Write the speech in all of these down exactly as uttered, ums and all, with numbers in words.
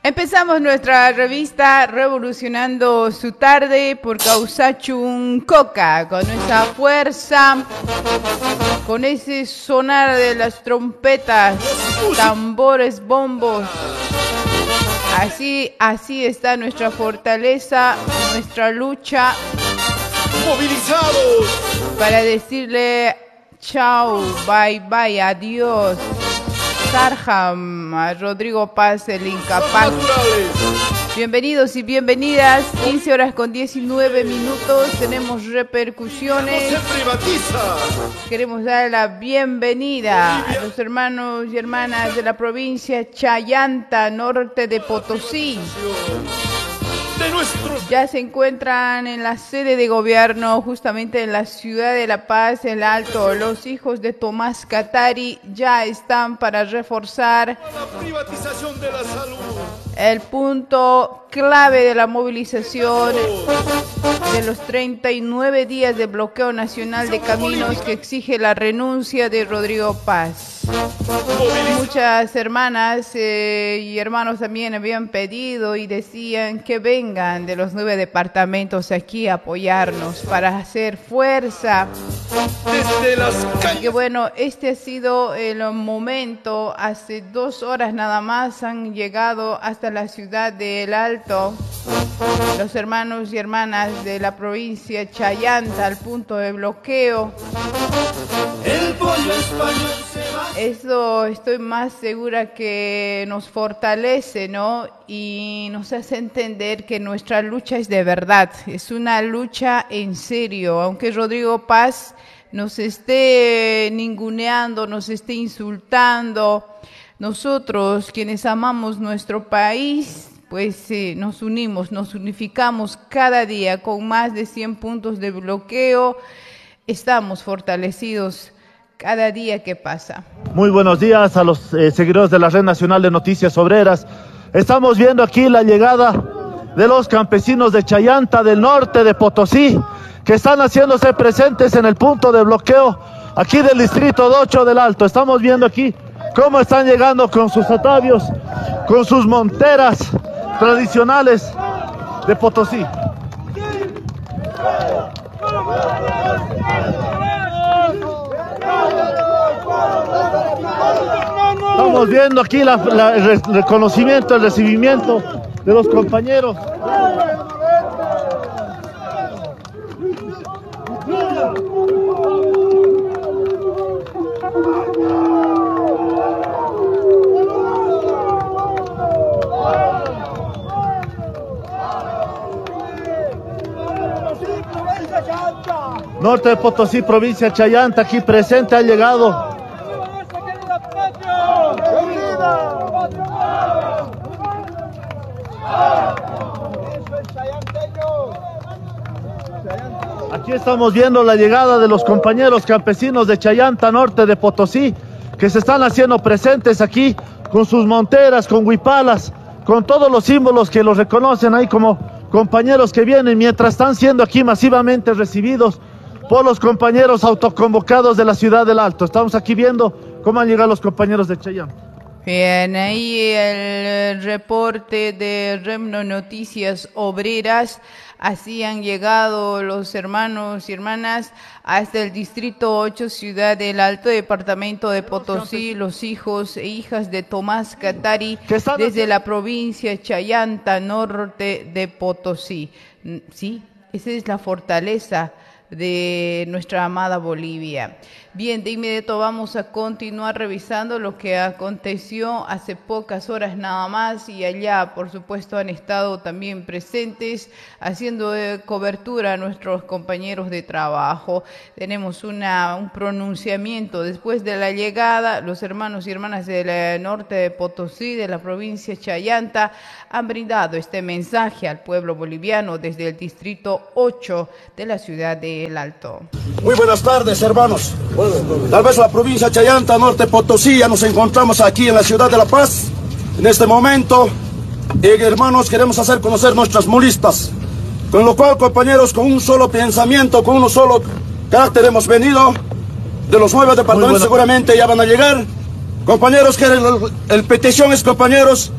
Empezamos nuestra revista revolucionando su tarde por Causachun Coca, con esa fuerza, con ese sonar de las trompetas, tambores, bombos. Así, así está nuestra fortaleza, nuestra lucha. ¡Movilizados! Para decirle chao, bye bye, adiós. Sarham, a Rodrigo Paz, el incapaz. Bienvenidos y bienvenidas. quince horas con diecinueve minutos. Tenemos repercusiones. ¡No se privatiza! Queremos dar la bienvenida a los hermanos y hermanas de la provincia Chayanta, norte de Potosí. De nuestros... Ya se encuentran en la sede de gobierno, justamente en la ciudad de La Paz, el Alto. Los hijos de Tomás Katari ya están para reforzar la privatización de la salud. El punto clave de la movilización de los treinta y nueve días de bloqueo nacional de caminos que exige la renuncia de Rodrigo Paz. Muchas hermanas eh, y hermanos también habían pedido y decían que vengan de los nueve departamentos aquí a apoyarnos para hacer fuerza. Desde las calles. Que bueno, este ha sido el momento. Hace dos horas nada más han llegado hasta la ciudad de El Alto los hermanos y hermanas de la provincia Chayanta al punto de bloqueo. El pollo español se va. Eso estoy más segura que nos fortalece, ¿no? Y nos hace entender que nuestra lucha es de verdad, es una lucha en serio, aunque Rodrigo Paz nos esté ninguneando, nos esté insultando. Nosotros, quienes amamos nuestro país, pues eh, nos unimos, nos unificamos cada día con más de cien puntos de bloqueo. Estamos fortalecidos cada día que pasa. Muy buenos días a los eh, seguidores de la Red Nacional de Noticias Obreras. Estamos viendo aquí la llegada de los campesinos de Chayanta, del norte de Potosí, que están haciéndose presentes en el punto de bloqueo aquí del distrito ocho del Alto. Estamos viendo aquí cómo están llegando con sus atavios, con sus monteras tradicionales de Potosí. Estamos viendo aquí la, la, el reconocimiento, el recibimiento de los compañeros. Norte de Potosí, provincia Chayanta, aquí presente ha llegado. Aquí estamos viendo la llegada de los compañeros campesinos de Chayanta, norte de Potosí, que se están haciendo presentes aquí con sus monteras, con huipalas, con todos los símbolos que los reconocen ahí como compañeros que vienen, mientras están siendo aquí masivamente recibidos por los compañeros autoconvocados de la ciudad del Alto. Estamos aquí viendo cómo han llegado los compañeros de Chayanta. Bien, ahí el reporte de Remno Noticias Obreras. Así han llegado los hermanos y hermanas hasta el distrito ocho, ciudad del Alto, departamento de Potosí, los hijos e hijas de Tomás Katari, desde la provincia Chayanta, norte de Potosí. Sí, esa es la fortaleza de nuestra amada Bolivia. Bien, de inmediato vamos a continuar revisando lo que aconteció hace pocas horas nada más, y allá por supuesto han estado también presentes haciendo eh, cobertura a nuestros compañeros de trabajo. Tenemos una, un pronunciamiento después de la llegada. Los hermanos y hermanas del norte de Potosí, de la provincia Chayanta, han brindado este mensaje al pueblo boliviano desde el distrito ocho de la ciudad de El Alto. Muy buenas tardes, hermanos. Tal vez la provincia Chayanta, norte Potosí, ya nos encontramos aquí en la ciudad de La Paz. En este momento, eh, hermanos, queremos hacer conocer nuestras mulistas. Con lo cual, compañeros, con un solo pensamiento, con un solo carácter hemos venido. De los nueve departamentos seguramente ya van a llegar. Compañeros, que el, el petición es, compañeros,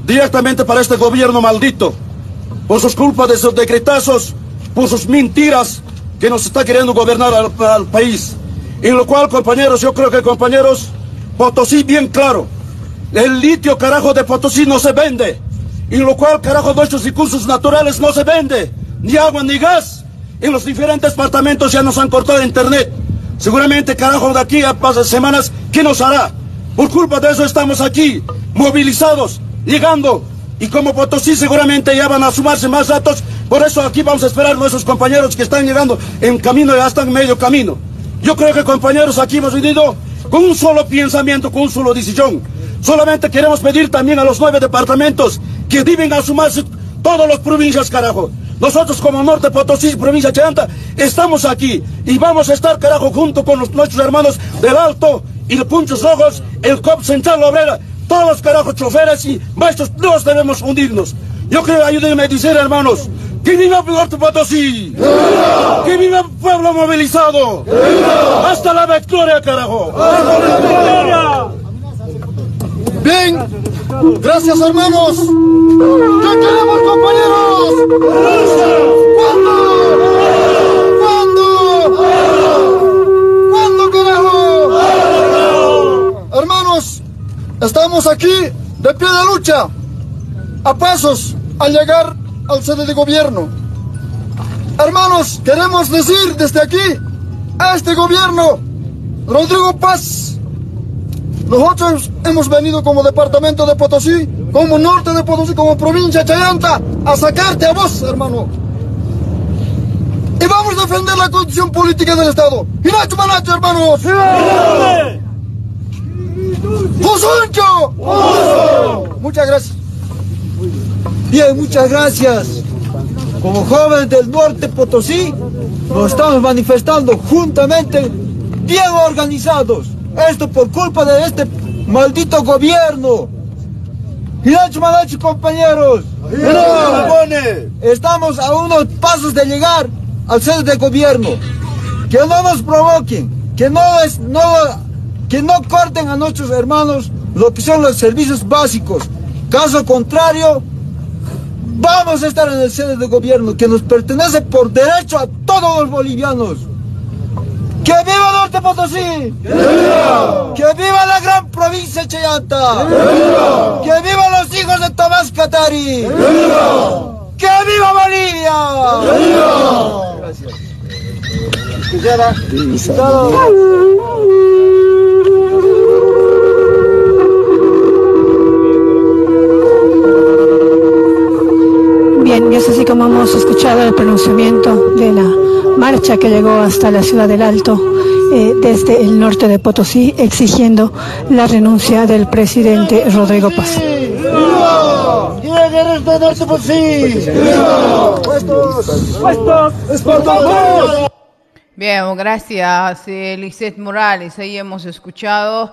directamente para este gobierno maldito, por sus culpas de sus decretazos, por sus mentiras que nos está queriendo gobernar al, al país. En lo cual, compañeros, yo creo que, compañeros, Potosí bien claro, el litio, carajo, de Potosí no se vende. En lo cual, carajo, nuestros recursos naturales no se vende, ni agua ni gas. En los diferentes departamentos ya nos han cortado internet. Seguramente, carajo, de aquí a pasas semanas, ¿qué nos hará? Por culpa de eso estamos aquí, movilizados, llegando. Y como Potosí seguramente ya van a sumarse más datos, por eso aquí vamos a esperar a nuestros compañeros que están llegando en camino, ya están en medio camino. Yo creo que, compañeros, aquí hemos venido con un solo pensamiento, con un solo decisión. Solamente queremos pedir también a los nueve departamentos que deben asumirse todas las provincias, carajo. Nosotros como Norte Potosí, provincia de Chayanta, estamos aquí y vamos a estar, carajo, junto con los, nuestros hermanos del Alto y de Punchos Rojos, el C O P Central Obrera, todos los carajos choferes y maestros, todos debemos unirnos. Yo creo, ayúdenme a decir, hermanos, ¡que viva Norte Potosí! ¡Viva! ¡Que viva el pueblo movilizado! ¡Viva! ¡Hasta la victoria, carajo! ¡Hasta la victoria! Bien, gracias, hermanos. ¿Qué queremos, compañeros? ¿Cuándo? ¿Cuándo? ¿Cuándo, carajo? Hermanos, estamos aquí de pie de lucha, a pasos al llegar al sede de gobierno. Hermanos, queremos decir desde aquí a este gobierno, Rodrigo Paz, nosotros hemos venido como departamento de Potosí, como Norte de Potosí, como provincia de Chayanta, a sacarte a vos, hermano. Y vamos a defender la constitución política del Estado. ¡Y Nacho Manacho, hermanos! ¡Josuncho! Muchas gracias. Bien, muchas gracias. Como jóvenes del Norte Potosí, nos estamos manifestando juntamente, bien organizados. Esto por culpa de este maldito gobierno. Hiracho Manachi, compañeros. Estamos a unos pasos de llegar al sede de gobierno. Que no nos provoquen, que no es, no, que no corten a nuestros hermanos lo que son los servicios básicos. Caso contrario, vamos a estar en el sede de gobierno que nos pertenece por derecho a todos los bolivianos. ¡Que viva Norte Potosí! ¡Que viva! ¡Que viva la gran provincia de Chayanta! ¡Que viva! ¡Que viva los hijos de Tomás Katari! ¡Que viva! ¡Que viva Bolivia! ¡Que viva! Gracias. Bien, y es así como hemos escuchado el pronunciamiento de la marcha que llegó hasta la ciudad del Alto, eh, desde el norte de Potosí, exigiendo la renuncia del presidente Rodrigo Paz. ¡Viva! ¡Viva guerreros de Norte Potosí! ¡Viva! ¡Puestos! ¡Puestos! ¡Exportadores! Bien, gracias, eh, Lisset Morales. Ahí hemos escuchado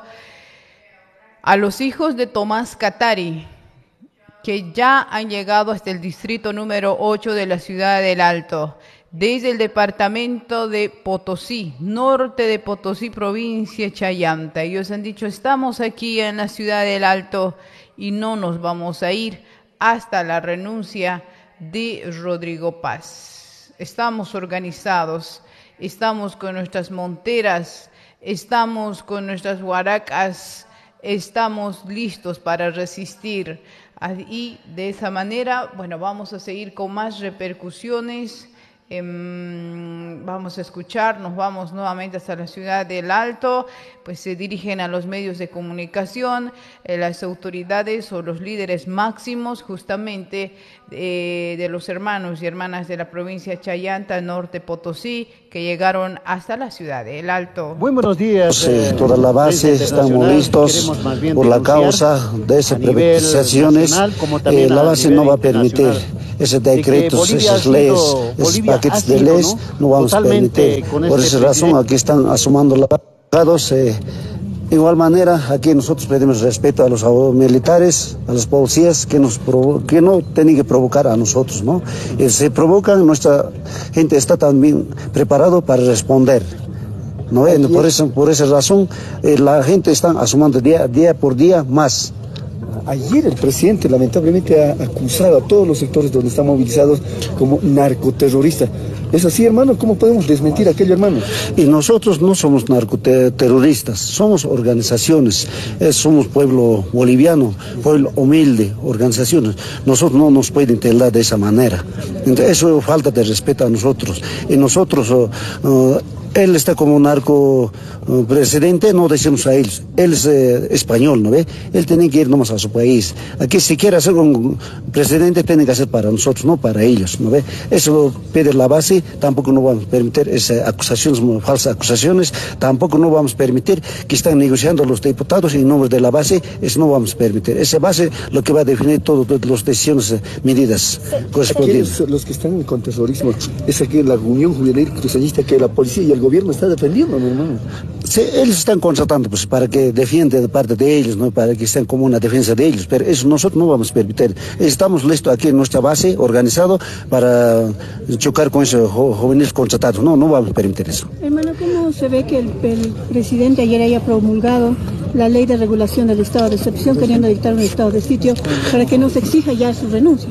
a los hijos de Tomás Katari, que ya han llegado hasta el distrito número ocho de la ciudad del Alto, desde el departamento de Potosí, norte de Potosí, provincia de Chayanta. Ellos han dicho, estamos aquí en la ciudad del Alto y no nos vamos a ir hasta la renuncia de Rodrigo Paz. Estamos organizados, estamos con nuestras monteras, estamos con nuestras huaracas, estamos listos para resistir. Y de esa manera, bueno, vamos a seguir con más repercusiones. Eh, vamos a escuchar, nos vamos nuevamente hasta la ciudad del Alto, pues se dirigen a los medios de comunicación, eh, las autoridades o los líderes máximos justamente eh, de los hermanos y hermanas de la provincia de Chayanta, Norte Potosí, que llegaron hasta la ciudad del Alto. Muy buenos días. Sí, toda la base estamos listos por la causa de esas privatizaciones. Eh, la base no va a permitir esos decretos, esas leyes, esos paquetes de leyes, no vamos a permitir. Por esa razón aquí están asumando los pagados. Eh, de igual manera, aquí nosotros pedimos respeto a los militares, a los policías que nos provo que no tienen que provocar a nosotros, ¿no? Eh, se provocan, nuestra gente está también preparado para responder, ¿no? Eh, por, eso, por esa razón, eh, la gente está asumiendo día, día por día más. Ayer el presidente lamentablemente ha acusado a todos los sectores donde están movilizados como narcoterroristas. ¿Es así, hermano? ¿Cómo podemos desmentir a aquello, hermano? Y nosotros no somos narcoterroristas, somos organizaciones, eh, somos pueblo boliviano, pueblo humilde, organizaciones. Nosotros no nos pueden tildar de esa manera. Entonces, eso es falta de respeto a nosotros. Y nosotros... Uh, uh, Él está como narco uh, presidente, no decimos a él, él es eh, español, ¿no ve? Él tiene que ir nomás a su país. Aquí si quiere hacer un presidente, tiene que hacer para nosotros, no para ellos, ¿no ve? Eso pide la base, tampoco no vamos a permitir esas acusaciones, falsas acusaciones, tampoco no vamos a permitir que están negociando los diputados en nombre de la base, eso no vamos a permitir. Esa base lo que va a definir todas las decisiones, medidas correspondientes. Los que están con terrorismo, es aquí la Unión Juvenil Cruzallista que la policía y el gobierno está defendiendo, mi hermano. Sí, ellos están contratando pues, para que defiendan de parte de ellos, ¿no? Para que estén como una defensa de ellos, pero eso nosotros no vamos a permitir. Estamos listos aquí en nuestra base, organizado, para chocar con esos jo jóvenes contratados. No, no vamos a permitir eso. Hermano, ¿cómo se ve que el, el presidente ayer haya promulgado la ley de regulación del estado de excepción, queriendo dictar un estado de sitio para que no se exija ya su renuncia?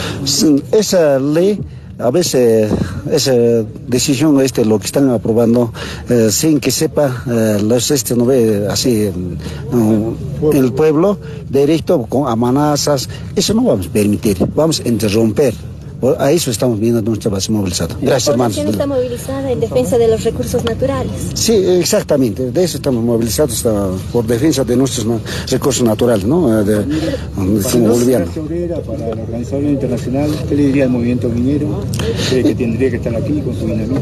Esa ley... A veces esa decisión, este, lo que están aprobando, eh, sin que sepa eh, los este no ve así no, el pueblo, directo con amenazas, eso no vamos a permitir, vamos a interrumpir. A eso estamos viendo nuestra base movilizada. Gracias, hermanos. La población está movilizada en defensa de los recursos naturales. Sí, exactamente. De eso estamos movilizados está, por defensa de nuestros no, recursos naturales, ¿no? De, de, para boliviano. Para la organización internacional, ¿qué le diría al movimiento minero? ¿Cree que tendría que estar aquí con su dinamita?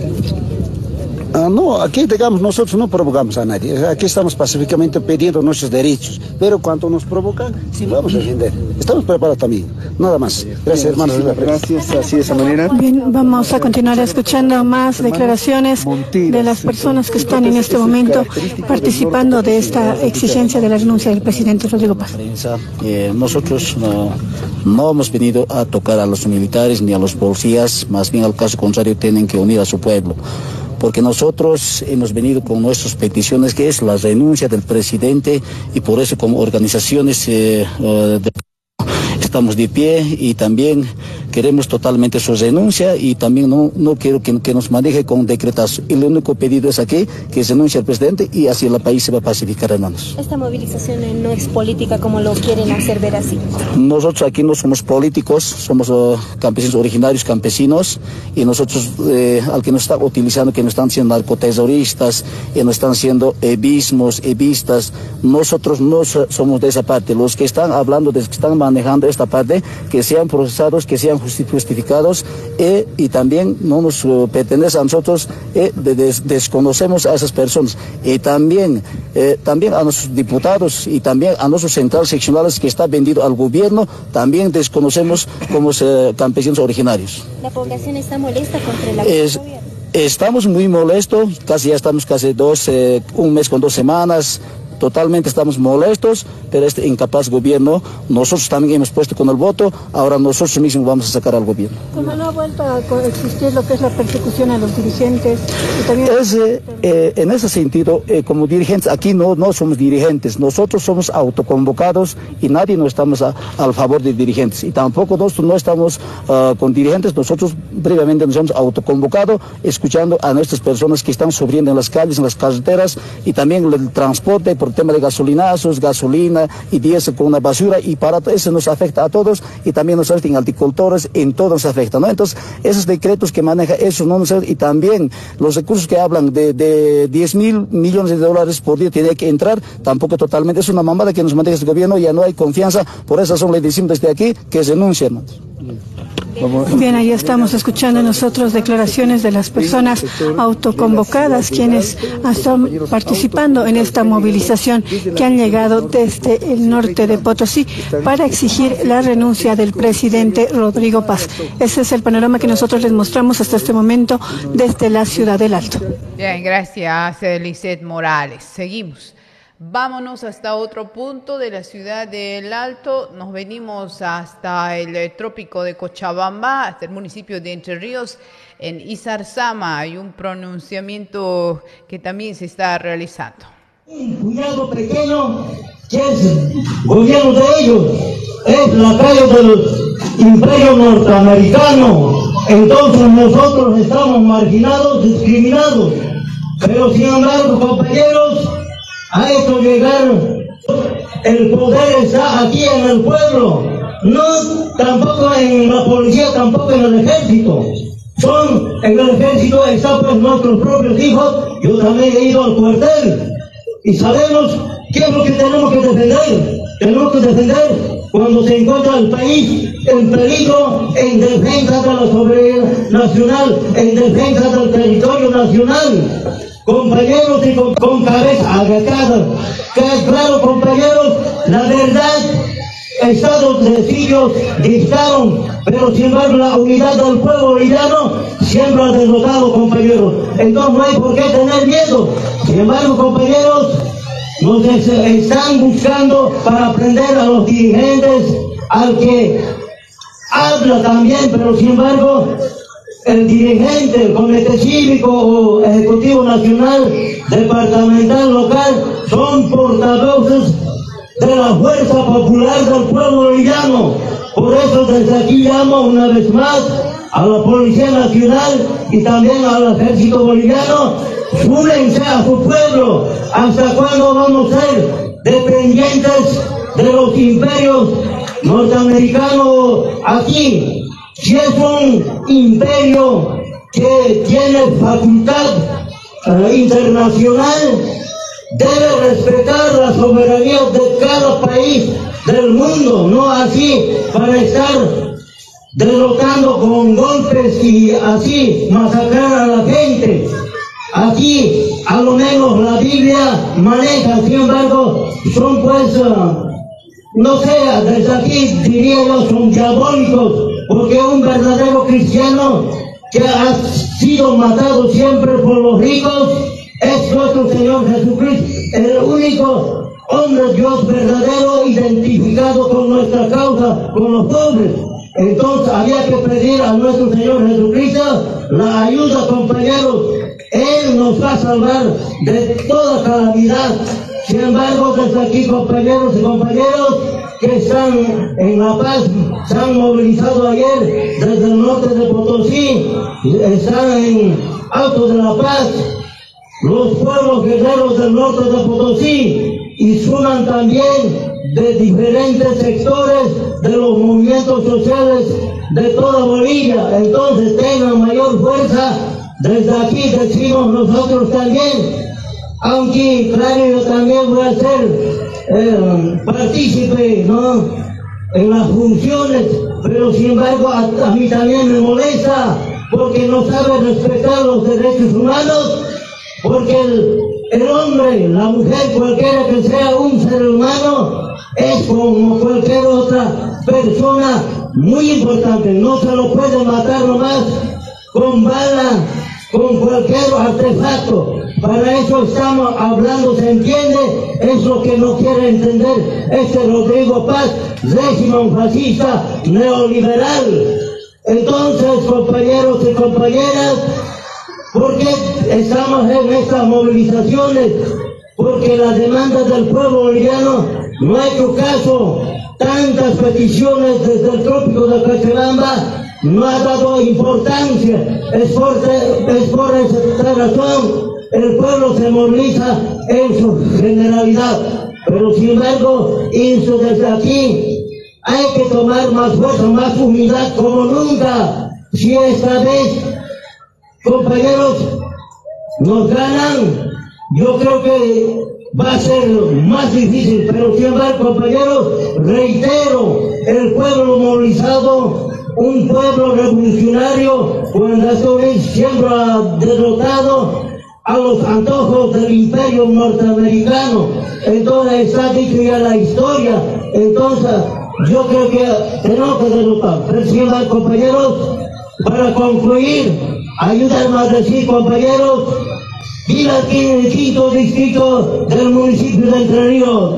Ah, no, aquí digamos nosotros no provocamos a nadie, aquí estamos pacíficamente pidiendo nuestros derechos, pero cuando nos provocan, sí vamos a defender. Estamos preparados también, nada más. Gracias, hermanos. Gracias, así de esa manera. Bien, vamos a continuar escuchando más declaraciones de las personas que están en este momento participando de esta exigencia de la renuncia del presidente Rodrigo Paz. Eh, nosotros no, no hemos venido a tocar a los militares ni a los policías, más bien al caso contrario tienen que unir a su pueblo. Porque nosotros hemos venido con nuestras peticiones, que es la renuncia del presidente, y por eso como organizaciones eh, uh, de, estamos de pie y también queremos totalmente su renuncia y también no, no quiero que, que nos maneje con decretazo. El único pedido es aquí, que renuncie el presidente y así el país se va a pacificar, hermanos. Esta movilización no es política como lo quieren hacer ver así. Nosotros aquí no somos políticos, somos uh, campesinos originarios, campesinos, y nosotros, eh, al que nos están utilizando, que nos están siendo narcoterroristas, y nos están siendo evismos, evistas, nosotros no so, somos de esa parte. Los que están hablando, de, que están manejando esta parte, que sean procesados, que sean justificados, eh, y también no nos uh, pertenece a nosotros, eh, de, des, desconocemos a esas personas, y también, eh, también a nuestros diputados y también a nuestros centrales seccionales que está vendido al gobierno, también desconocemos como eh, campesinos originarios. La población está molesta contra la es, gobierno. Estamos muy molestos, casi ya estamos casi dos, eh, un mes con dos semanas. Totalmente estamos molestos, pero este incapaz gobierno, nosotros también hemos puesto con el voto, ahora nosotros mismos vamos a sacar al gobierno. Como no ha vuelto a existir lo que es la persecución a los dirigentes. Y también... es, eh, en ese sentido, eh, como dirigentes, aquí no, no somos dirigentes, nosotros somos autoconvocados y nadie no estamos a, al favor de dirigentes. Y tampoco nosotros no estamos uh, con dirigentes, nosotros previamente nos hemos autoconvocado, escuchando a nuestras personas que están sufriendo en las calles, en las carreteras, y también el transporte, por tema de gasolinazos, gasolina y diésel con una basura, y para eso nos afecta a todos y también nos afecta en agricultores, en todo nos afecta, ¿no? Entonces, esos decretos que maneja eso no nos afecta, y también los recursos que hablan de, de diez mil millones de dólares por día tiene que entrar, tampoco totalmente, es una mamada que nos maneja este gobierno, ya no hay confianza, por esa razón le decimos desde aquí que renuncien, hermanos. Bien, ahí estamos escuchando nosotros declaraciones de las personas autoconvocadas, quienes están participando en esta movilización que han llegado desde el norte de Potosí para exigir la renuncia del presidente Rodrigo Paz. Ese es el panorama que nosotros les mostramos hasta este momento desde la ciudad del Alto. Bien, gracias, Lisette Morales. Seguimos. Vámonos hasta otro punto de la ciudad del Alto. Nos venimos hasta el trópico de Cochabamba, hasta el municipio de Entre Ríos. En Izarzama hay un pronunciamiento que también se está realizando. Cuidado pequeño, que es gobierno de ellos, es lacayo del imperio norteamericano. Entonces nosotros estamos marginados, discriminados. Pero sin embargo, compañeros, ha hecho llegar, el poder está aquí en el pueblo, no tampoco en la policía, tampoco en el ejército. Son, en el ejército están pues nuestros propios hijos. Yo también he ido al cuartel y sabemos qué es lo que tenemos que defender. Tenemos que defender cuando se encuentra el país en peligro, en defensa de la soberanía nacional, en defensa del territorio nacional. Compañeros y con, con cabeza agachada, que es claro, compañeros, la verdad, estados de sitios dictaron, pero sin embargo la unidad del pueblo boliviano siempre ha derrotado, compañeros. Entonces no hay por qué tener miedo. Sin embargo, compañeros, nos están buscando para aprender a los dirigentes, al que habla también, pero sin embargo el dirigente, el comité cívico o ejecutivo nacional, departamental, local, son portavoces de la fuerza popular del pueblo boliviano. Por eso desde aquí llamo una vez más a la Policía Nacional y también al Ejército Boliviano: únense a su pueblo. ¿Hasta cuándo vamos a ser dependientes de los imperios norteamericanos aquí? Si es un imperio que tiene facultad eh, internacional, debe respetar la soberanía de cada país del mundo, no así para estar derrotando con golpes y así masacrar a la gente. Aquí a lo menos la Biblia maneja, sin embargo, son pues, uh, no sé, desde aquí diría yo, son diabólicos, porque un verdadero cristiano que ha sido matado siempre por los ricos es nuestro Señor Jesucristo, el único hombre Dios verdadero identificado con nuestra causa, con los pobres. Entonces había que pedir a nuestro Señor Jesucristo la ayuda, compañeros. Él nos va a salvar de toda calamidad. Sin embargo, desde aquí, compañeros y compañeros que están en La Paz, se han movilizado ayer desde el norte de Potosí, están en Alto de La Paz, los pueblos guerreros del norte de Potosí, y suman también de diferentes sectores de los movimientos sociales de toda Bolivia. Entonces tengan mayor fuerza. Desde aquí decimos nosotros también, aunque claro, yo también voy a ser eh, partícipe, ¿no?, en las funciones, pero sin embargo a, a mí también me molesta porque no sabe respetar los derechos humanos, porque el, el hombre, la mujer, cualquiera que sea un ser humano, es como cualquier otra persona muy importante. No se lo puede matar nomás con bala, con cualquier artefacto. Para eso estamos hablando, ¿se entiende? Es lo que no quiere entender este Rodrigo Paz, régimen fascista neoliberal. Entonces, compañeros y compañeras, ¿por qué estamos en estas movilizaciones? Porque la demanda del pueblo boliviano no ha hecho caso. Tantas peticiones desde el trópico de Cochabamba no ha dado importancia. Es por, es por esta razón el pueblo se moviliza en su generalidad. Pero sin embargo, eso desde aquí hay que tomar más fuerza, más unidad como nunca. Si esta vez, compañeros, nos ganan, yo creo que va a ser más difícil, pero sin embargo, compañeros, reitero, el pueblo movilizado, un pueblo revolucionario, cuando siempre ha derrotado a los antojos del imperio norteamericano. Entonces está dicho ya la historia. Entonces yo creo que tenemos que derrotar. Pero sin embargo, compañeros, para concluir, ayúdenme a decir, compañeros, viva aquí en el quinto distrito del municipio de Entre Ríos.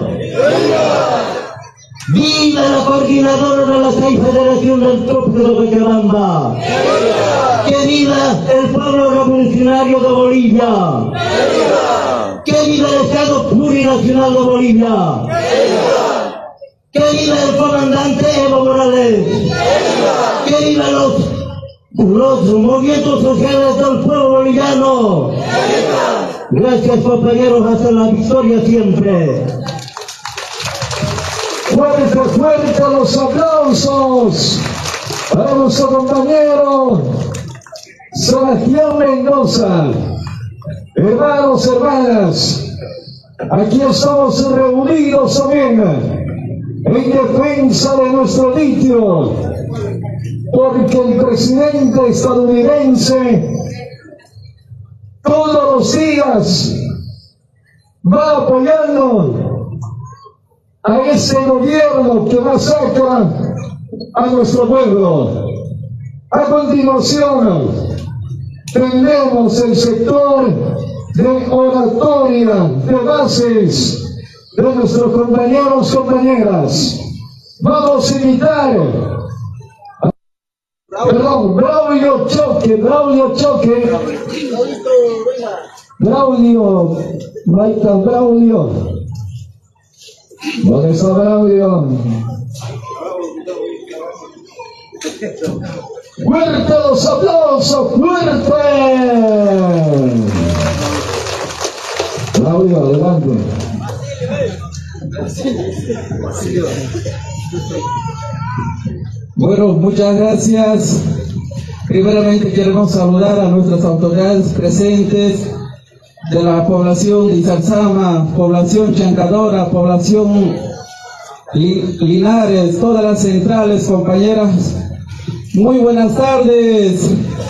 ¡Viva la coordinadora de las seis federaciones del trópico de Cochabamba! ¡Que viva el pueblo revolucionario de Bolivia! ¡Que viva el Estado plurinacional de Bolivia! ¡Que viva el comandante Evo Morales! ¡Que viva los, los movimientos sociales del pueblo boliviano! Gracias, compañeros, hasta la victoria siempre. Fuerte, fuerte los aplausos para nuestro compañero Sebastián Mendoza. Hermanos, hermanas, aquí estamos reunidos también en defensa de nuestro litio, porque el presidente estadounidense todos los días va apoyando a ese gobierno que masacra a nuestro pueblo. A continuación, tenemos el sector de oratoria, de bases de nuestros compañeros y compañeras. Vamos a invitar a, perdón, Braulio Choque, Braulio Choque, Braulio, Maita Braulio, ¿dónde está Braulio? ¡Fuerte los aplausos! ¡Fuerte! Claudio, adelante. Bueno, muchas gracias. Primeramente queremos saludar a nuestras autoridades presentes de la población de Izarzama, población Chancadora, población Linares, todas las centrales, compañeras. Muy buenas tardes,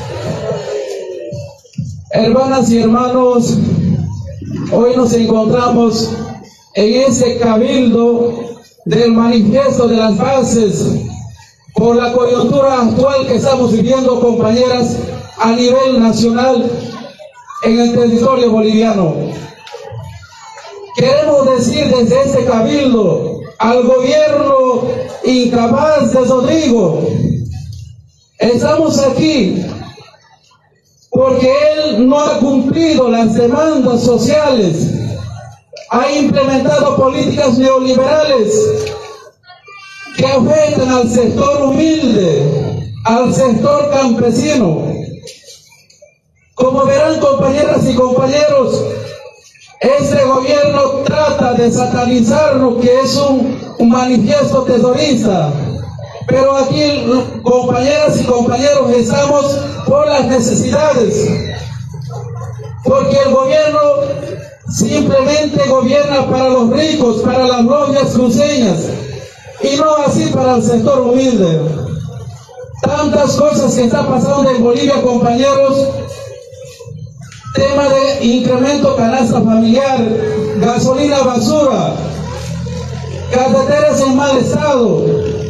hermanas y hermanos. Hoy nos encontramos en ese cabildo del manifiesto de las bases por la coyuntura actual que estamos viviendo, compañeras, a nivel nacional en el territorio boliviano. Queremos decir desde este cabildo al gobierno incapaz de Rodrigo: estamos aquí porque él no ha cumplido las demandas sociales, ha implementado políticas neoliberales que afectan al sector humilde, al sector campesino. Como verán, compañeras y compañeros, este gobierno trata de satanizar lo que es un, un manifiesto terrorista. Pero aquí, compañeras y compañeros, estamos por las necesidades, porque el gobierno simplemente gobierna para los ricos, para las logias cruceñas, y no así para el sector humilde. Tantas cosas que están pasando en Bolivia, compañeros: tema de incremento canasta familiar, gasolina basura, carreteras en mal estado,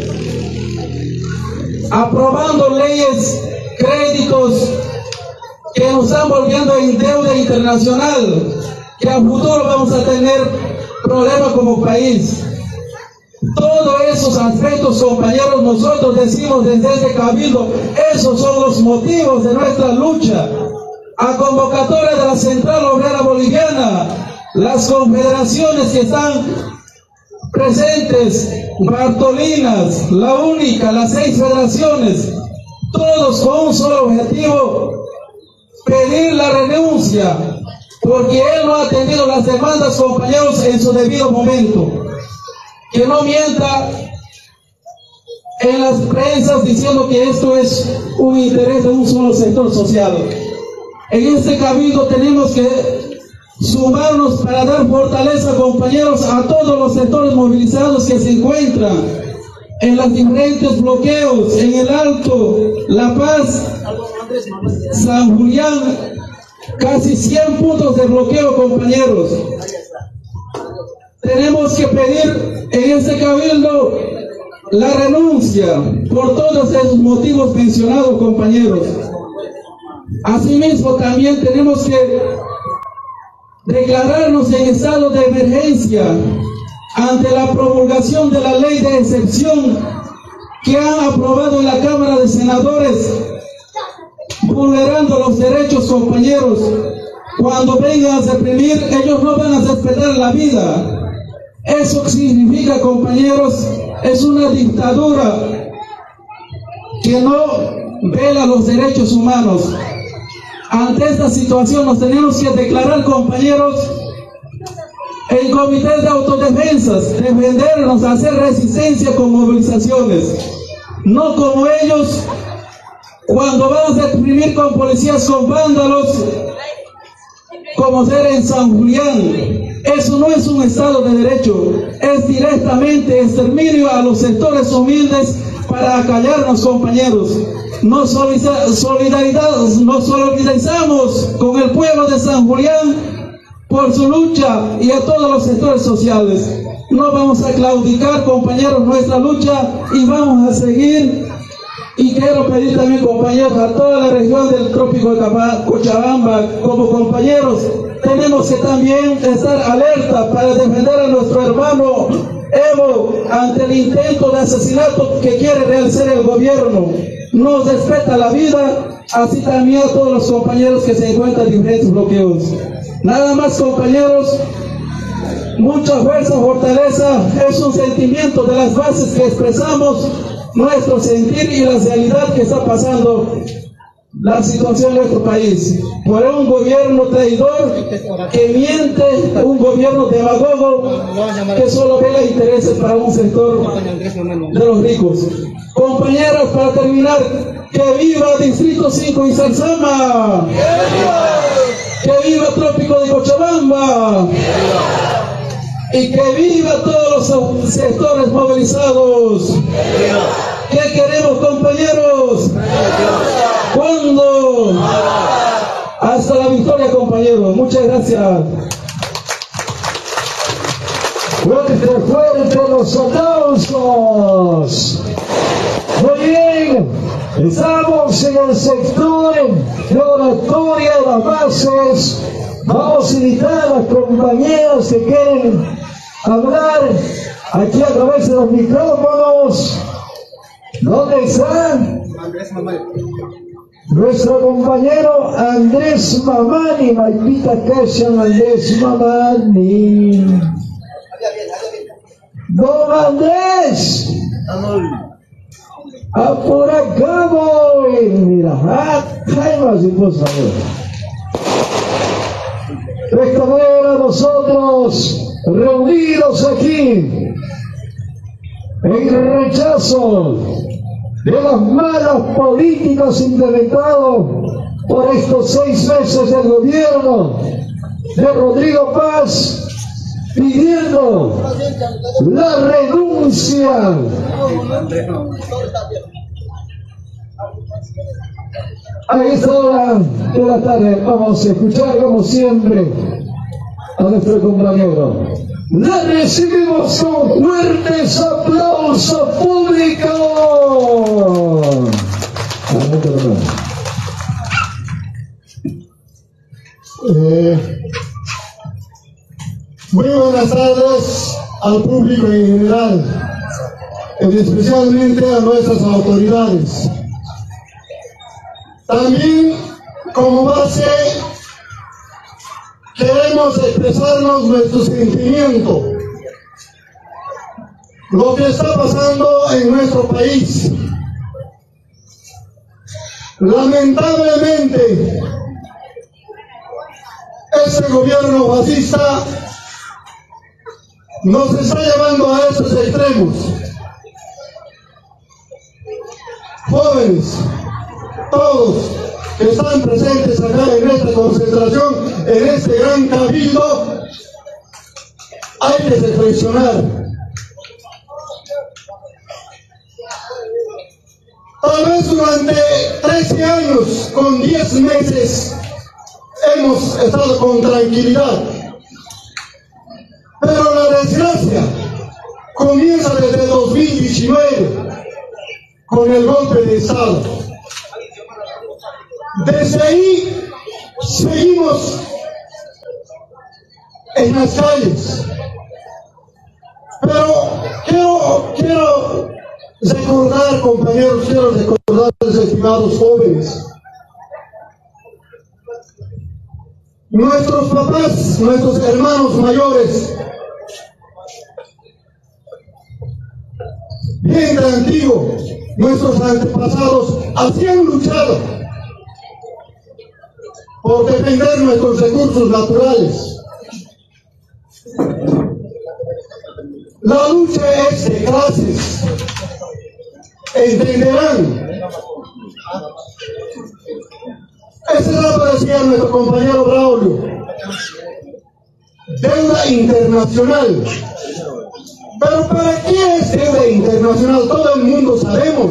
aprobando leyes, créditos que nos están volviendo en deuda internacional, que a futuro vamos a tener problemas como país. Todos esos aspectos, compañeros, nosotros decimos desde este cabildo, esos son los motivos de nuestra lucha. A convocatoria de la Central Obrera Boliviana, las confederaciones que están presentes, Bartolinas, La Única, las seis federaciones, todos con un solo objetivo: pedir la renuncia, porque él no ha atendido las demandas, compañeros, en su debido momento. Que no mienta en las prensas diciendo que esto es un interés de un solo sector social. En este cabildo tenemos que sumarnos para dar fortaleza, compañeros, a todos los sectores movilizados que se encuentran en los diferentes bloqueos, en el Alto, La Paz, San Julián, casi cien puntos de bloqueo, compañeros. Tenemos que pedir en este cabildo la renuncia por todos esos motivos mencionados, compañeros. Asimismo, también tenemos que declararnos en estado de emergencia ante la promulgación de la ley de excepción que han aprobado en la Cámara de Senadores, vulnerando los derechos, compañeros, cuando vengan a reprimir, ellos no van a respetar la vida. Eso significa, compañeros, es una dictadura que no vela los derechos humanos. Ante esta situación nos tenemos que declarar, compañeros, en comités de autodefensas, defendernos, hacer resistencia con movilizaciones, no como ellos cuando vamos a exprimir con policías, con vándalos, como ser en San Julián. Eso no es un Estado de Derecho, es directamente exterminio a los sectores humildes para acallarnos, compañeros. Nos solidaridad, nos solidarizamos con el pueblo de San Julián por su lucha y a todos los sectores sociales. No vamos a claudicar, compañeros, nuestra lucha y vamos a seguir. Y quiero pedir también, compañeros, a toda la región del trópico de Cochabamba, como compañeros, tenemos que también estar alerta para defender a nuestro hermano Evo ante el intento de asesinato que quiere realizar el gobierno. Nos respeta la vida, así también a todos los compañeros que se encuentran en diferentes bloqueos. Nada más, compañeros, mucha fuerza, fortaleza, es un sentimiento de las bases que expresamos nuestro sentir y la realidad que está pasando la situación en nuestro país. Por un gobierno traidor que miente, un gobierno demagogo que solo ve los intereses para un sector de los ricos. Compañeros, para terminar, que viva Distrito cinco y Salsama, que viva Trópico de Cochabamba y que viva todos los sectores movilizados. ¿Qué queremos, compañeros? ¿Cuándo? Hasta la victoria, compañeros. Muchas gracias. Fuerte, fuerte los aplausos. Muy bien, estamos en el sector de oratoria de las bases. Vamos a invitar a los compañeros que quieren hablar aquí a través de los micrófonos. ¿Dónde está? Nuestro compañero Andrés Mamani, Maipita Cashan Andrés Mamani. Don Andrés. Ah, por acá voy. Mira, ah, más por favor. De esta manera nosotros reunidos aquí en rechazo de las malas políticas implementadas por estos seis meses del gobierno de Rodrigo Paz, pidiendo la renuncia a esta hora de la tarde. Vamos a escuchar como siempre a nuestro compañero. La recibimos con fuertes aplausos públicos. Eh, muy buenas tardes al público en general, y especialmente a nuestras autoridades. También, como base, queremos expresarnos nuestro sentimiento. Lo que está pasando en nuestro país. Lamentablemente, este gobierno fascista nos está llevando a estos extremos. Jóvenes, todos que están presentes acá en esta concentración, en este gran cabildo, hay que reflexionar. Tal vez durante trece años, con diez meses, hemos estado con tranquilidad. Pero la desgracia comienza desde dos mil diecinueve, con el golpe de Estado. Desde ahí seguimos en las calles. Pero quiero, quiero recordar, compañeros, quiero recordarles, estimados jóvenes, Nuestros papás, nuestros hermanos mayores, gente antigua, nuestros antepasados, así han luchado por defender nuestros recursos naturales. La lucha es de clases, entenderán. Ese dato decía nuestro compañero Braulio, deuda internacional. Pero ¿para qué es deuda internacional? Todo el mundo sabemos.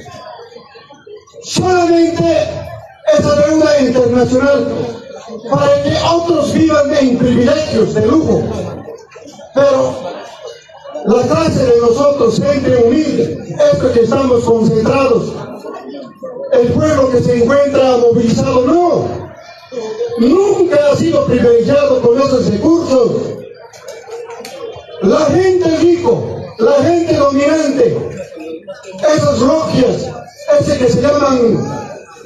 Solamente esa deuda internacional para que otros vivan en privilegios de lujo. Pero la clase de nosotros, gente humilde, esto que estamos concentrados, el pueblo que se encuentra movilizado, no, nunca ha sido privilegiado con esos recursos. La gente rico, la gente dominante, esas logias, ese que se llaman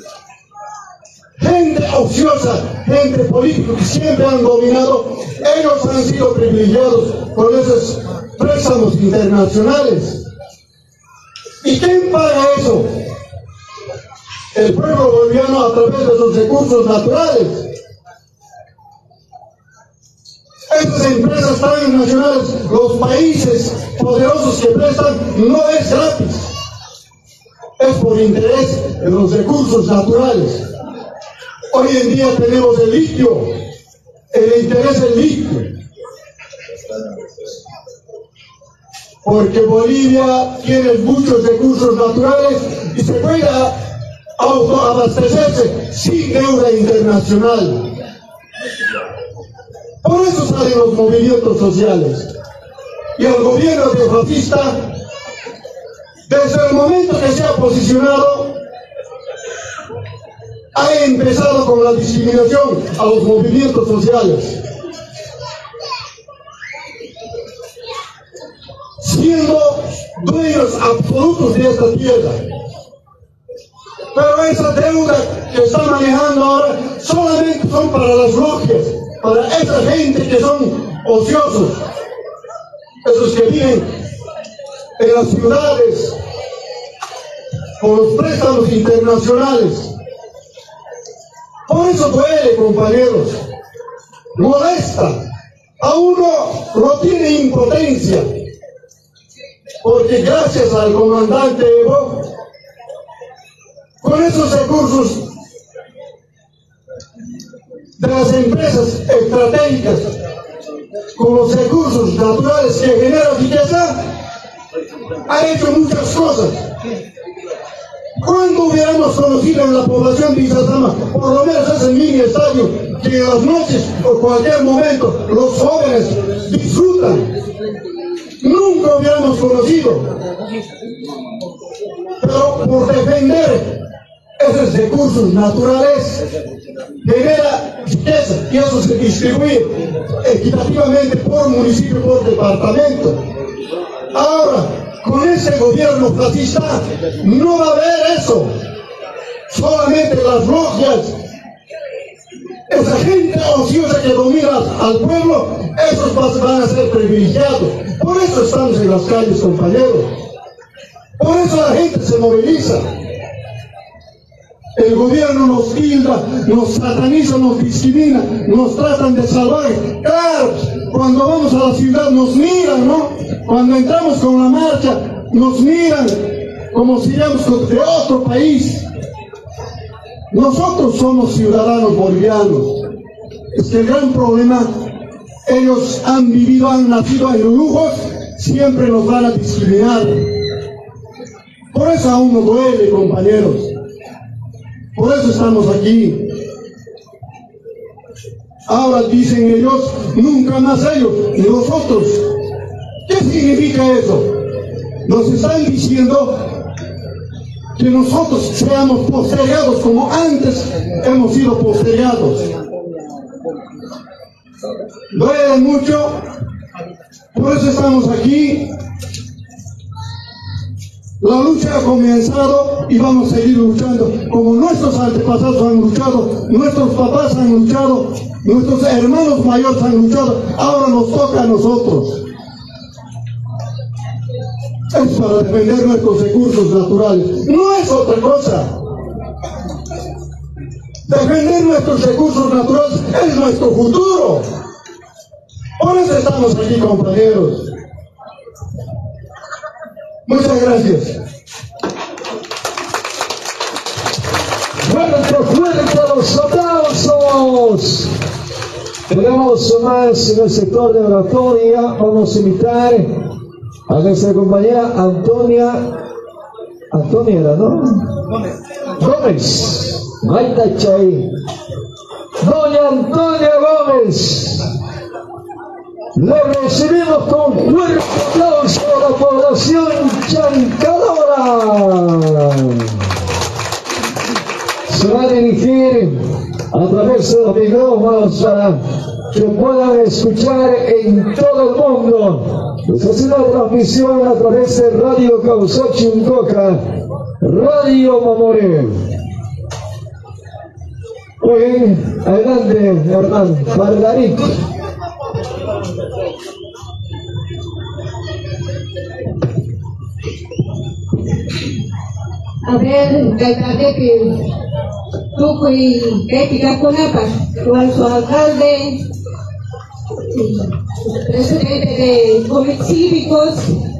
gente ociosa, gente política que siempre han dominado, ellos han sido privilegiados con esos préstamos internacionales. ¿Y quién paga eso? El pueblo boliviano a través de sus recursos naturales. Estas empresas transnacionales, los países poderosos que prestan, no es gratis, es por interés de los recursos naturales. Hoy en día tenemos el litio, el interés del litio, porque Bolivia tiene muchos recursos naturales y se puede autoabastecerse sin deuda internacional. Por eso salen los movimientos sociales. Y el gobierno neofascista, desde el momento que se ha posicionado, ha empezado con la discriminación a los movimientos sociales, siendo dueños absolutos de esta tierra. Pero esa deuda que está manejando ahora solamente son para las logias, para esa gente que son ociosos, esos que viven en las ciudades con los préstamos internacionales. Por eso duele, compañeros, molesta, a uno lo tiene impotencia, porque gracias al comandante Evo, con esos recursos de las empresas estratégicas, con los recursos naturales que generan riqueza, ha hecho muchas cosas. ¿Cuándo hubiéramos conocido en la población de Izazama, por lo menos ese mini estadio, que en las noches o cualquier momento los jóvenes disfrutan? Nunca hubiéramos conocido. Pero por defender esos recursos naturales, genera riqueza y eso se distribuye equitativamente por municipio, por departamento. Ahora, con ese gobierno fascista no va a haber eso. Solamente las logias, esa gente ociosa que domina al pueblo, esos van a ser privilegiados. Por eso estamos en las calles, compañeros. Por eso la gente se moviliza. El gobierno nos tilda, nos sataniza, nos discrimina, nos tratan de salvajes. Claro, cuando vamos a la ciudad nos miran, ¿no? Cuando entramos con la marcha, nos miran como si fuéramos de otro país. Nosotros somos ciudadanos bolivianos. Es que el gran problema, ellos han vivido, han nacido en lujos, siempre nos van a discriminar. Por eso aún nos duele, compañeros. Por eso estamos aquí. Ahora dicen ellos, nunca más ellos, y nosotros. ¿Qué significa eso? Nos están diciendo que nosotros seamos postergados como antes hemos sido postergados. Duele mucho, por eso estamos aquí. La lucha ha comenzado y vamos a seguir luchando como nuestros antepasados han luchado, nuestros papás han luchado, nuestros hermanos mayores han luchado, ahora nos toca a nosotros. Es para defender nuestros recursos naturales, no es otra cosa. Defender nuestros recursos naturales es nuestro futuro. Por eso estamos aquí, compañeros. Muchas gracias. Fuerte, fuerte los aplausos. Tenemos más en el sector de oratoria. Vamos a invitar a nuestra compañera Antonia. Antonia era, ¿no? Gómez. Gómez. Maita Chay. Doña Antonia Gómez. Le recibimos con fuerte aplauso a la población chancadora. Se va a dirigir a través de los micrófonos para que puedan escuchar en todo el mundo. Esta es una transmisión a través de Radio Causochuncoca, Radio Mamoré. Muy bien, adelante, hermano Bardaric. A ver, Gaitade que tú fui que pica con apa, con su alcalde, presidente de comités cívicos,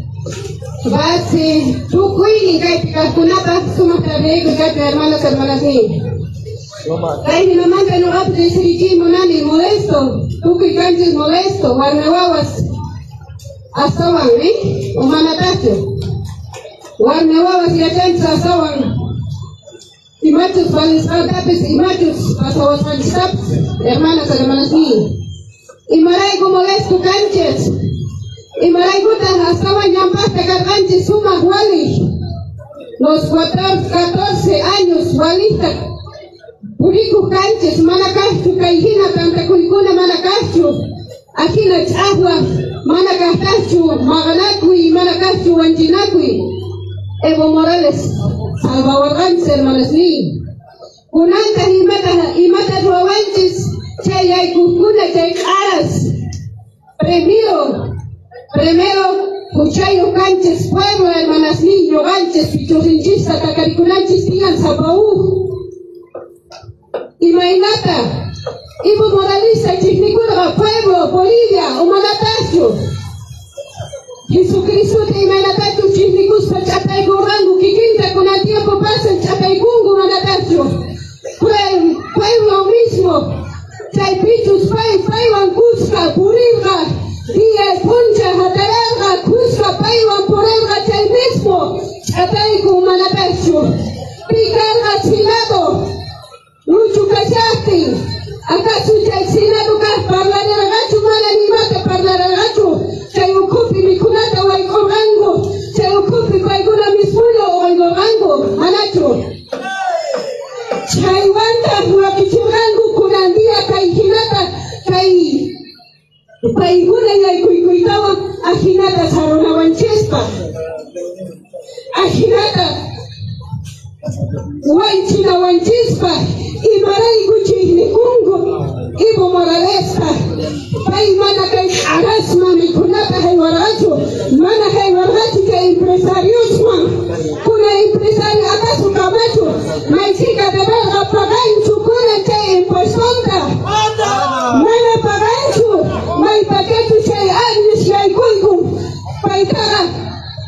base, tú fui que pica con apa, suma trabajo que hermanos hermanas mías. Ay, mi mamá que no va a decir monani molesto, tú que cantes molesto, guarneguaguas, hasta van, ¿eh? O manatacho. Guarneguaguas y achanza hasta van. Y machos valistapes y machos pasados valistapes, hermanas hermanas mías. Y maraico molesto canches. Y maraico hasta van yampaste carganches suma guali. Los catorce años gualista. Puriku canches, manakachu, kaihina, tanta kuikuna manakachu, akina agua, manakachu, maganakui, manakachu, wanjinakui. Evo Morales, salvaguardanza, hermanas mías. Kunanta y mata, y mata ruawanchis, chayay kukuna, chay aras. Primero, primero, cuchayo canches, pueblo, hermanas mías, yoganches, pichorinchista, tacaricunanchis, tigan zapaú. Imainata, Ivo Moralista, Chicnicura, Pueblo, Bolivia, Humanatacho. Jesucristo de Imainatacho, Chicnicus, Chatay Gorangu, Kikinta, con el tiempo pasa el Chatay Gungu, Humanatacho. Pueblo mismo, Chaypichus, Pai, Paiwan, Cusca, Purirga, Dia, Puncha, Hataraga, Cusca, Paiwan, Purirga, Chay mismo, Chatay Humanatacho. Picarga, Sinado. Luchu Cachati, acaso chay sinado ka parlar el gacho, mala ni mata parlar el gacho, chay ocupi mi cunata o el corrango, chay ocupi paiguna mi suyo o el corrango, anacho. Chay wanta huakichurango kunandía kay hinata, kay paiguna y el cuicuitawa, a hinata sarona wanchespa, a hinata. Wanchina wanchispa, y maray guchini kungo, Ivo Moralesta, Pai mana kay aras mami kunata hay waracho, mana hay waracho que empresarios man, kuna empresario acaso camacho, may chica de verga pagancho, kuna chay impuestonta, mana pagancho, may paqueto chay años chay kungo, pai cara.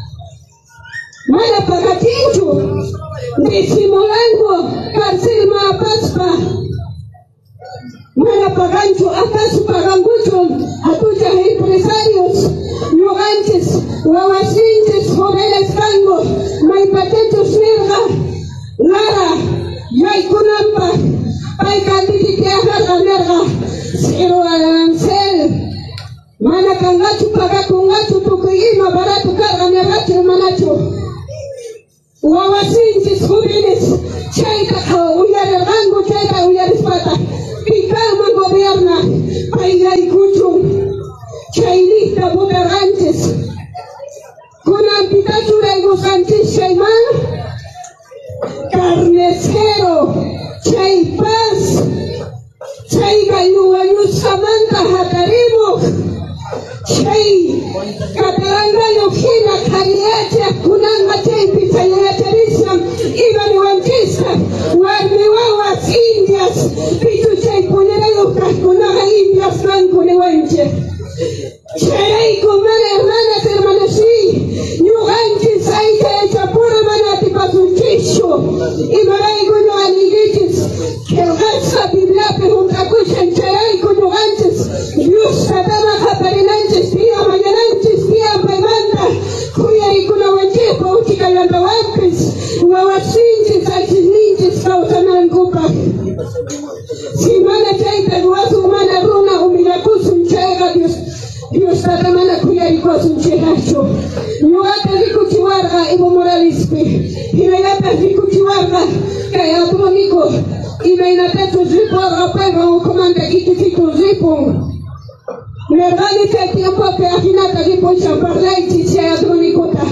Mana pagatincho, disimulango, cárcel mapaspa. Mana pagancho, acaso pagangucho, atucha empresarios, yoganches, guaguasinches, jóvenes cango, maipatetos mirga, lara, yay kunampa, pay canditi que agarra merga, cero arancel. Mana cangacho, pagakungacho, tukuima, barato, carga, mergacho, manacho. Guaguasinches, jóvenes, chayka, uyar el rango, chayka, uyar espata. Picalma gobierna, paigay cuchum, chaylista, botarranches. Con ampitachu, antes Chaymán, Carnesero, Chay Paz, Chay Gayu Samanta Hatarimo, Chay Catalanga Yojina, Cariacha, Kunanga Chay Pitayatarisam, Iban Wantista, Warnewawas, Indias, Pitu Chay Punerayo, Kunaga Indias, Franco Newanche. Chay Kumana, hermanas, hermanas, sí, Yuganchi, Saita, Chapura, Manati, Pasunchicho, y Maraigo, no Aniguitis, que el Gaza, Biblape, Juntacuchan, Charay, Cuyuganches, Dios, Satama, Japarinanches, Tía, Mayananches, Tía, Paimanda, Cuyaricuna, Wanchepa, Uchica, Yantawantes, Guawasinches, Alchisninches, Cautanan, Cupa. Si mana Chaita, Guasu, Mana, Runa, Humilacus, Chaga, Dios. Dios tatamana kuyarikos un chehacho. Yuata rikuchiwarga Evo Morales pe. Hinayata rikuchiwarga kaya atronico. Imainatato ziporga perra o comanda kitito zipon. Merdani que tiempo pe afinata zipon champarlaiti se atronicota.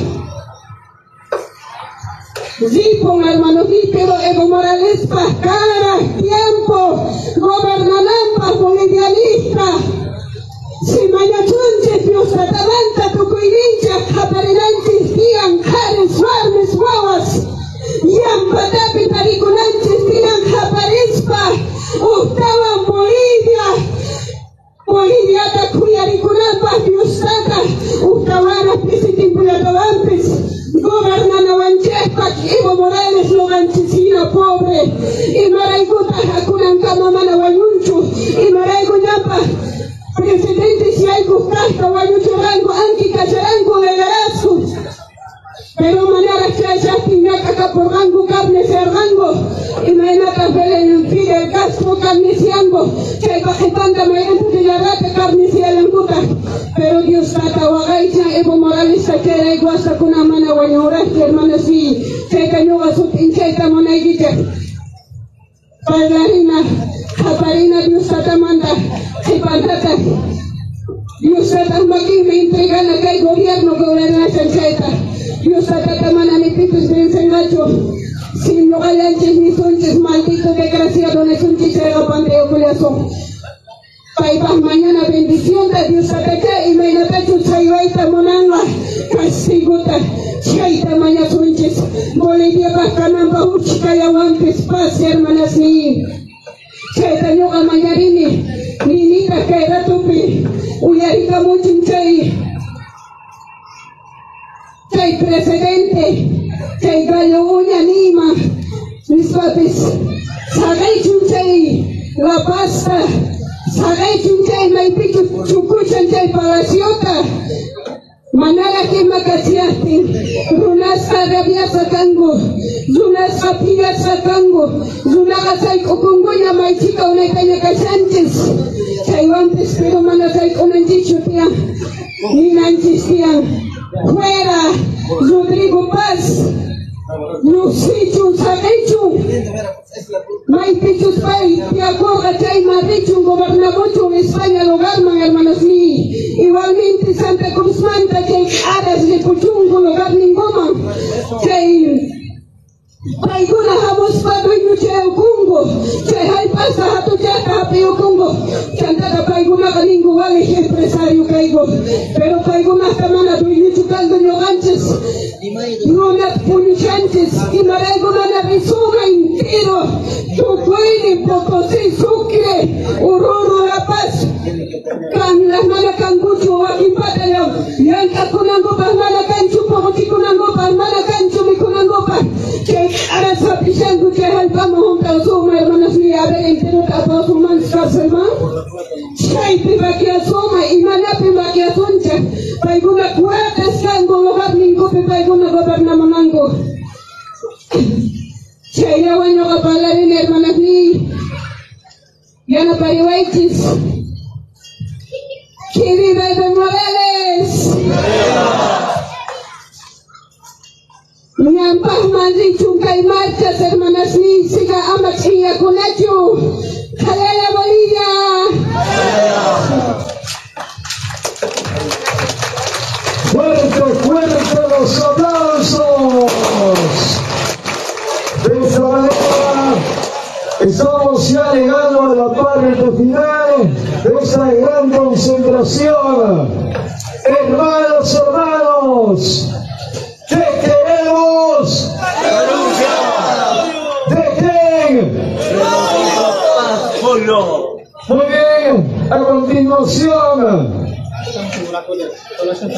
Zipon hermano pero Evo Morales pa cara tiempo gobernanampa bolivianista. Si Mayatunche, Dios Atalanta, Tucuinincha, Caparinanches, Tian, Cares, Warmes, Guaguas, Yan Patapi, Paricunanches, Tian, Caparispa, Octava, Bolivia, Bolivia, Tacuyaricunapa, Dios Tata, Octavana, Pisitimpulatovantes, Gobernana Wanchepa, Evo Morales, Loganchesina, pobre, y Maraiguta, Hakunankama, Manawayunchu, y Maraiguñapa, Presidente, si hay cuscasta, Guayucho Rango, Anki Cacharango, Vegarazco. Pero manera que ya tiñaca acá por rango, carne serrango. Y mañana en el Castro, carne siango. Que hay bajetanda, mañana de la rata, carne sianguta. Pero Dios tata, Guagaicha, Evo Morales, Taquera y Guasa, con una mano, Guayuraste, hermano, sí. Que cañoga su pincheta, monaiguita. Bailarina, Caparina, Dios tata manda. Y pantata, Dios tata aquí me entregan acá el gobierno que gobierna Sancheta. Dios tata mana ni pipis de enseñacho. Sin no galanches ni sonches, maldito desgraciado, ni sonches se lo panteo culiazo. Paipas mañana bendición de Dios tata y me natacho chayuaita monanga. Casiguta, chaita mañana sonches. Bolivia Bacanamba, Uchica y Aguantes, paz hermanas ni. Chaita yoga mañarini. Ninita kaira tupi, uyarika muchum chay, chay presidente, chay gallo uña nima, mis papis, sagay chunchay, la pasta, sagay chunchay, maipichu chukuchan chay palaciota, manara que macasiaste, runasca rabiasa tango, runasca piasa tango, runaga say kokunguya maichika una caña casantes. Chayuantes, pero manasay con el dicho tía, ni nanchis tía, fuera, Rodrigo Paz, Lucichu, Sabechu, Maipichus Pay, Piacorra, Chay, Marichu, Gobernabocho, España, Logarman, hermanos míos, igualmente Santa Cruz Manta, Chay, Aras, de Puchungo, Logar Ningoma, Chay, Paiguna Habos Padre Nucheo Kungo, Chay, Hay Pasa, Hatuchaka, Apeo Kungo, Chantata Paiguna Ganingo, Vale, empresario Caigo, pero Paiguna Tamana, Duichucaldo, Yoganches, Nonat Punichantes, y Maraiguna Narizuma entero, Tucuini, Potosí, Sucre, Ururu, La Paz, Can, Las Malacangucho, Wakimpataya, Yanka Kunango, Malacan, Chupo, Chikunango, Malacan, Chumikunango, que ahora se aplican que halpamos un caso, hermanos míos, a ver, entero capaz un manscarselman. Chay, pipa que asoma, y mana pipa que asuncha, paiguna cuarta escango, logar ningo, paiguna gobernamanango. Chay, la bueno a hablar en hermanas míos, Yana Parihuaychis, que viva Evo Morales. Nyampah mandi chungkai marchas hermanas mías, siga amat siga kunachu. Jalala Bolivia. Fuerte, fuerte los aplausos. Estamos ya llegando a la parte final de esta gran concentración. Hermanos, hermanos, ¿qué queremos? ¿De quién? Muy bien, a continuación